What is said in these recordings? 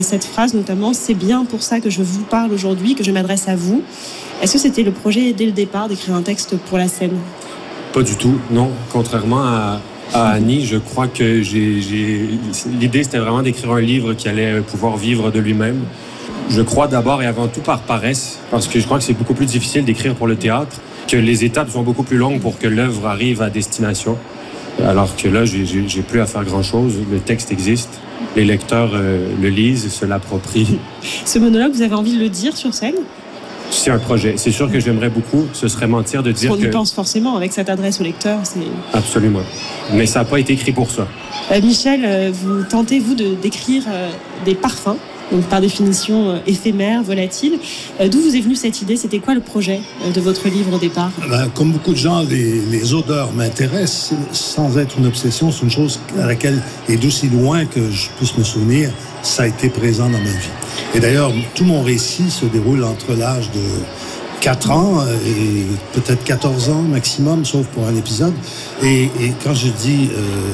Cette phrase notamment, c'est bien pour ça que je vous parle aujourd'hui, que je m'adresse à vous. Est-ce que c'était le projet dès le départ d'écrire un texte pour la scène? Pas du tout, non. Contrairement à Annie, je crois que l'idée c'était vraiment d'écrire un livre qui allait pouvoir vivre de lui-même. Je crois d'abord et avant tout par paresse, parce que je crois que c'est beaucoup plus difficile d'écrire pour le théâtre, que les étapes sont beaucoup plus longues pour que l'œuvre arrive à destination. Alors que là, j'ai plus à faire grand-chose. Le texte existe, les lecteurs le lisent, se l'approprient. Ce monologue, vous avez envie de le dire sur scène? C'est un projet. C'est sûr que j'aimerais beaucoup. Ce serait mentir de dire que... On y pense forcément avec cette adresse au lecteur. Absolument. Mais ça n'a pas été écrit pour ça. Michel, vous tentez, vous, d'écrire des parfums, donc par définition éphémères, volatiles. D'où vous est venue cette idée? C'était quoi le projet de votre livre au départ? Comme beaucoup de gens, les odeurs m'intéressent sans être une obsession. C'est une chose à laquelle, et d'aussi loin que je puisse me souvenir, ça a été présent dans ma vie. Et d'ailleurs, tout mon récit se déroule entre l'âge de 4 ans et peut-être 14 ans maximum, sauf pour un épisode. Et quand je dis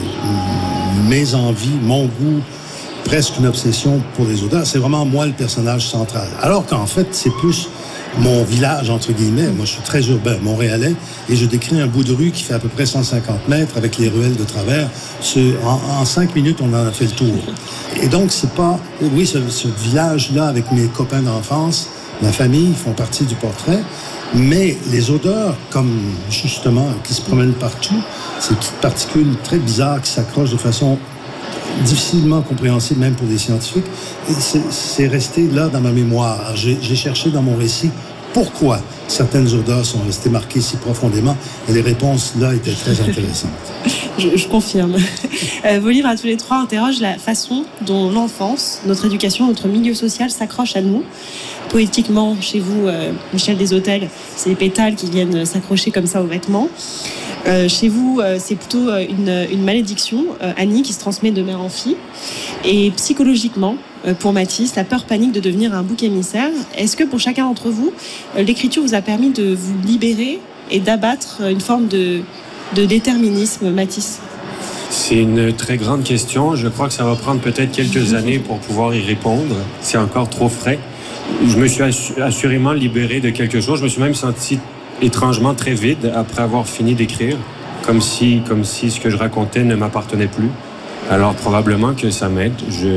mes envies, mon goût, presque une obsession pour les odeurs, c'est vraiment moi le personnage central. Alors qu'en fait, c'est plus mon village, entre guillemets. Moi, je suis très urbain, montréalais, et je décris un bout de rue qui fait à peu près 150 mètres avec les ruelles de travers. En 5 minutes, on en a fait le tour. Et donc, c'est pas... Oui, ce village-là, avec mes copains d'enfance, ma famille, font partie du portrait, mais les odeurs, comme justement, qui se promènent partout, ces petites particules très bizarres qui s'accrochent de façon difficilement compréhensible, même pour des scientifiques, c'est resté là dans ma mémoire. J'ai cherché dans mon récit pourquoi certaines odeurs sont restées marquées si profondément, et les réponses là étaient très intéressantes. Je confirme. Vos livres à tous les trois interrogent la façon dont l'enfance, notre éducation, notre milieu social s'accroche à nous. Poétiquement, chez vous, Michel Desautels, c'est les pétales qui viennent s'accrocher comme ça aux vêtements. Chez vous, c'est plutôt une malédiction, Annie, qui se transmet de mère en fille. Et psychologiquement, pour Mathis, la peur panique de devenir un bouc émissaire. Est-ce que pour chacun d'entre vous, l'écriture vous a permis de vous libérer et d'abattre une forme de déterminisme, Mathis? C'est une très grande question. Je crois que ça va prendre peut-être quelques années pour pouvoir y répondre. C'est encore trop frais. Je me suis assurément libéré de quelque chose. Je me suis même senti étrangement très vide après avoir fini d'écrire, comme si ce que je racontais ne m'appartenait plus. Alors probablement que ça m'aide.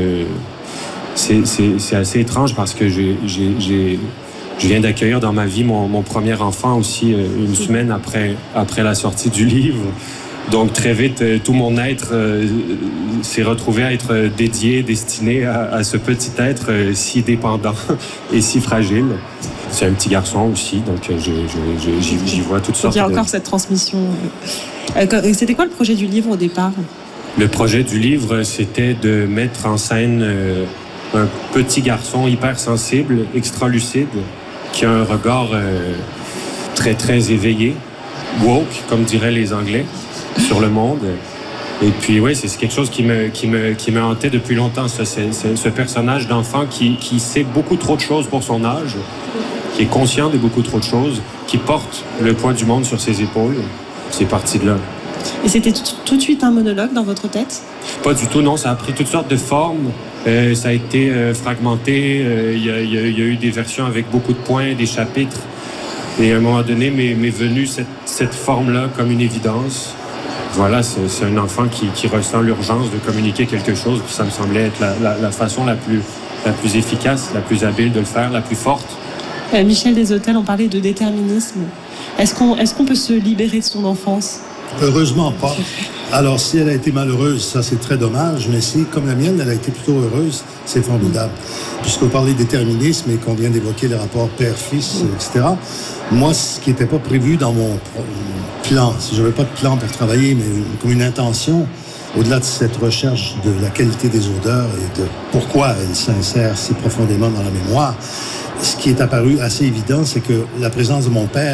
C'est assez étrange parce que je viens d'accueillir dans ma vie mon premier enfant aussi une semaine après la sortie du livre. Donc très vite, tout mon être s'est retrouvé à être destiné à ce petit être si dépendant et si fragile. C'est un petit garçon aussi, donc j'y vois toutes sortes. Il y a encore cette transmission. C'était quoi le projet du livre au départ? Le projet du livre, c'était de mettre en scène un petit garçon hypersensible, extra-lucide, qui a un regard très, très éveillé, woke, comme diraient les Anglais, sur le monde. Et puis, oui, c'est quelque chose qui me hantait depuis longtemps, ce personnage d'enfant qui sait beaucoup trop de choses pour son âge, qui est conscient de beaucoup trop de choses, qui porte le poids du monde sur ses épaules. C'est parti de là. Et c'était tout de suite un monologue dans votre tête? Pas du tout, non. Ça a pris toutes sortes de formes. Ça a été fragmenté. Il y a eu des versions avec beaucoup de points, des chapitres. Et à un moment donné, m'est venue cette forme-là comme une évidence. Voilà, c'est un enfant qui ressent l'urgence de communiquer quelque chose. Puis ça me semblait être la façon la plus efficace, la plus habile de le faire, la plus forte. Michel Desautels, on parlait de déterminisme. Est-ce qu'on peut se libérer de son enfance? Heureusement pas. Alors, si elle a été malheureuse, ça c'est très dommage, mais si, comme la mienne, elle a été plutôt heureuse, c'est formidable. Puisqu'on parlait de déterminisme et qu'on vient d'évoquer les rapports père-fils, etc., moi, ce qui n'était pas prévu dans mon plan, si je n'avais pas de plan pour travailler, mais comme une intention, au-delà de cette recherche de la qualité des odeurs et de pourquoi elles s'insèrent si profondément dans la mémoire, ce qui est apparu assez évident, c'est que la présence de mon père,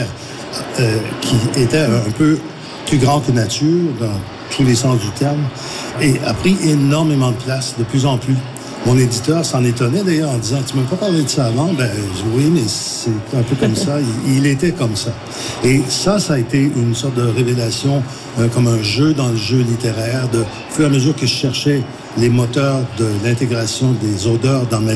qui était un peu plus grand que nature, dans tous les sens du terme, et a pris énormément de place, de plus en plus, Mon éditeur s'en étonnait d'ailleurs en disant « Tu m'as pas parlé de ça avant? » Ben oui, mais c'est un peu comme ça. Il était comme ça. Et ça a été une sorte de révélation, comme un jeu dans le jeu littéraire. Au fur et à mesure que je cherchais les moteurs de l'intégration des odeurs dans ma